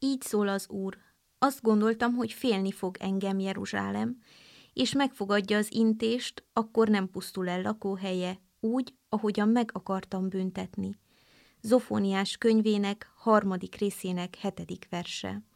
Így szól az Úr. Azt gondoltam, hogy félni fog engem Jeruzsálem, és megfogadja az intést, akkor nem pusztul el lakóhelye, úgy, ahogyan meg akartam büntetni. Zofóniás könyvének 3. részének 7. verse.